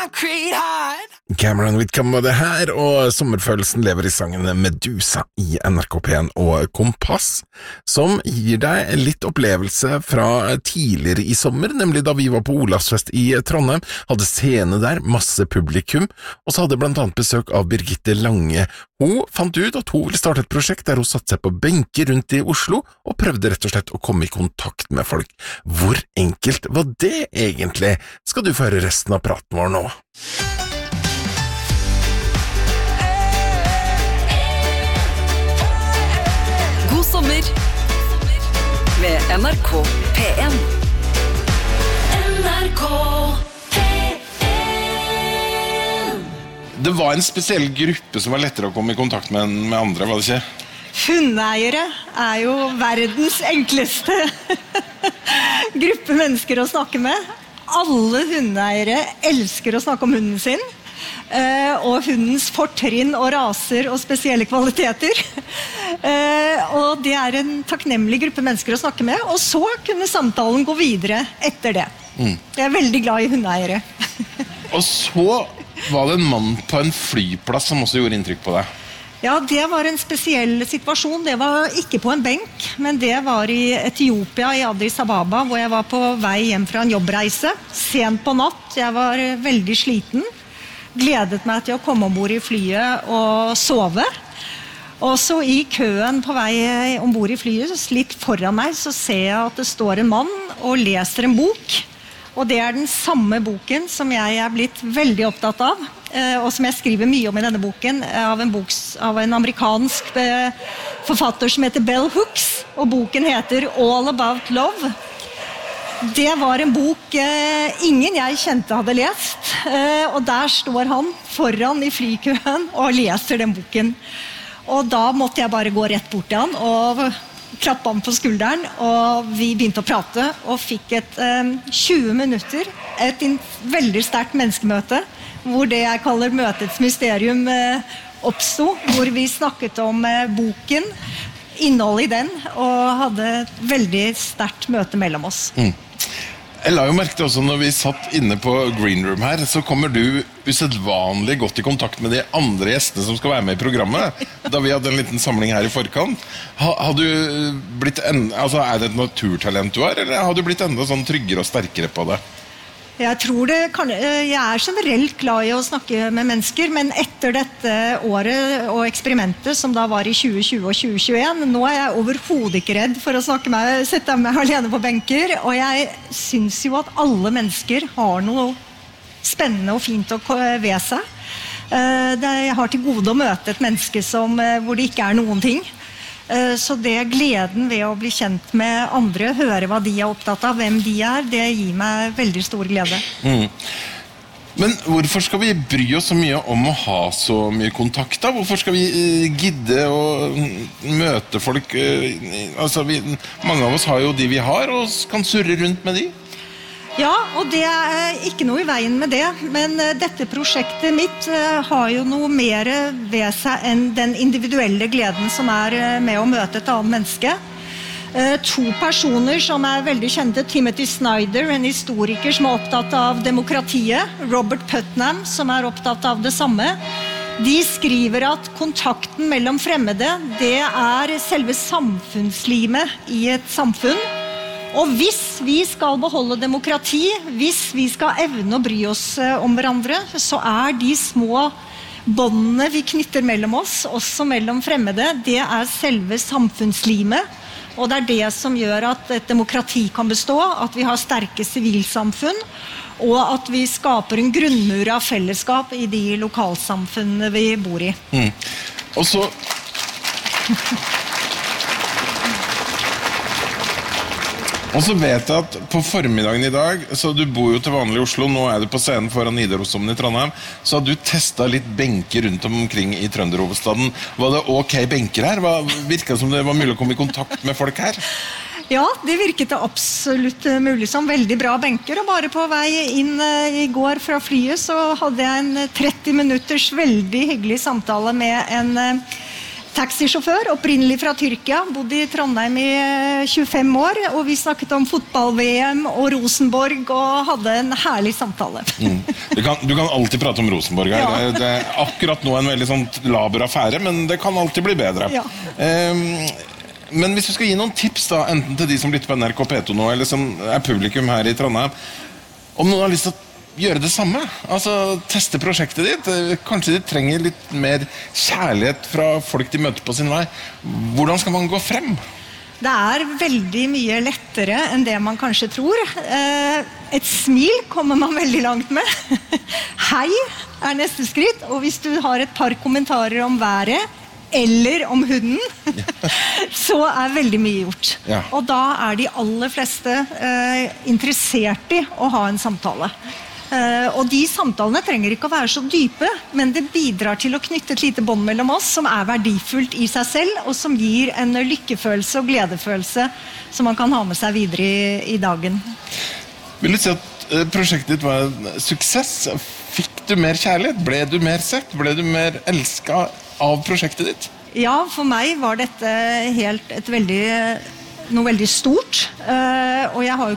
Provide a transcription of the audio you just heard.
concrete hard. Cameron Whitcomb var det her, og sommerfølelsen lever i sangen Medusa i NRK P1 og Kompass, som gir deg litt opplevelse fra tidligere i sommer, nemlig da vi var på Olavsfest i Trondheim, hadde scene der, masse publikum, og så hadde blant annet besøk av Birgitte Lange. Hun fant ut at hun ville starte et prosjekt der hun satte seg på benker rundt i Oslo og prøvde rett og slett å komme i kontakt med folk. Hvor enkelt var det egentlig? Skal du få høre resten av praten vår nå. God sommer med NRK P1. NRK Det var en spesiell gruppe som var lettere å komme i kontakt med enn med andre, var det ikke? Hundeeiere jo verdens enkleste gruppe mennesker å snakke med. Alle hundeeiere elsker å snakke om hunden sin, og hundens fortrinn og raser og spesielle kvaliteter. Og det en takknemlig gruppe mennesker å snakke med, og så kunne samtalen gå videre etter det. Jeg veldig glad i hundeeiere. Og så var det en mann på en flyplass som også gjorde inntrykk på deg. Ja, det var en spesiell situasjon. Det var ikke på en benk, men det var i Etiopia, i Addis Ababa, hvor jeg var på vei hjem fra en jobbreise. Sent på natt, jeg var veldig sliten. Gledet meg til å komme ombord i flyet og sove. Og så i køen på vei ombord i flyet, litt foran meg, så ser jeg at det står en mann og leser en bok. Og det den samme boken som jeg blitt veldig opptatt av, og som jeg skriver mye om i denne boken, av en amerikansk forfatter som heter Bell Hooks, og boken heter All About Love. Det var en bok ingen jeg kjente hadde lest, og der står han foran i flykøen og leser den boken. Og da måtte jeg bare gå rett bort til han og klappet han på skulderen, og vi begynte å prate og fikk 20 minutter, et veldig sterkt menneskemøte, hvor det jeg kaller møtets mysterium oppstod, hvor vi snakket om boken, innholdet i den, og hadde et veldig sterkt møte mellom oss. Jeg la jo merke til også når vi satt inne på Green Room her, så kommer du usedvanlig godt i kontakt med de andre gjestene som skal være med i programmet, da vi hadde en liten samling her i forkant. Har du blitt altså det et naturtalent du har, eller har du blitt enda sånn tryggere og sterkere på det? Jeg tror jeg generelt glad i å snakke med mennesker, men etter dette året og eksperimentet som da var i 2020 og 2021, nå jeg overhodet ikke redd for å sette meg alene på benker, og jeg synes jo at alle mennesker har noe spennende og fint ved seg. Jeg har til gode å møte et menneske hvor det ikke noen ting. Så det gleden ved å bli kjent med andre, høre hva de opptatt av, hvem de det gir meg veldig stor glede. Men hvorfor skal vi bry oss så mye om å ha så mye kontakt da? Hvorfor skal vi gidde å møte folk? Mange av oss har jo de vi har, og kan surre rundt med de. Ja, og det ikke noe i veien med det, men dette prosjektet mitt har jo noe mer ved seg enn den individuelle gleden som med å møte et annet menneske. 2 personer som veldig kjente, Timothy Snyder, en historiker som opptatt av demokratiet, Robert Putnam, som opptatt av det samme. De skriver at kontakten mellom fremmede, det selve samfunnslimet i et samfunn. Og hvis vi skal beholde demokrati, hvis vi skal evne å bry oss om hverandre, så de små båndene vi knytter mellom oss, også mellom fremmede, det selve samfunnslimet. Og det det som gjør at et demokrati kan bestå, at vi har sterke sivilsamfunn, og at vi skaper en grunnmur av fellesskap i de lokalsamfunnene vi bor i. Og så... Og så vet jeg at på formiddagen i dag, så du bor jo til vanlig i Oslo, nå du på scenen foran Nidarosdomen i Trondheim, så har du testet litt benker rundt omkring i Trønderhovedstaden. Var det ok benker her? Virket som det var mulig å komme i kontakt med folk her? Ja, det virket absolutt mulig som veldig bra benker, og bare på vei inn i går fra flyet så hadde jeg en 30 minutters veldig hyggelig samtale med taxisjåfør, opprinnelig fra Tyrkia, bodde i Trondheim i 25 år, og vi snakket om fotball-VM og Rosenborg, og hadde en herlig samtale. Du kan alltid prate om Rosenborg her. Ja. Det akkurat nå en veldig sånn laber affære, men det kan alltid bli bedre. Ja. Men hvis du skal gi noen tips da, enten til de som lytter på NRK P2 nå, eller som publikum her i Trondheim, om noen har lyst til å gjøre det samme, altså teste prosjektet ditt, kanskje de trenger litt mer kjærlighet fra folk de møter på sin vei, hvordan skal man gå frem? Det veldig mye lettere enn det man kanskje tror. Et smil kommer man veldig langt med. Hei neste skritt, og hvis du har et par kommentarer om været, eller om hunden, så veldig mye gjort. Ja. Og da de aller fleste interessert i å ha en samtale. Og de samtalene trenger ikke å være så dype, men det bidrar til å knytte et lite bånd mellom oss som verdifullt i seg selv, og som gir en lykkefølelse og gledefølelse som man kan ha med seg videre i dagen. Vil du si at prosjektet ditt var en suksess? Fikk du mer kjærlighet? Ble du mer sett? Ble du mer elsket av prosjektet ditt? Ja, for meg var dette noe veldig stort, og jeg har jo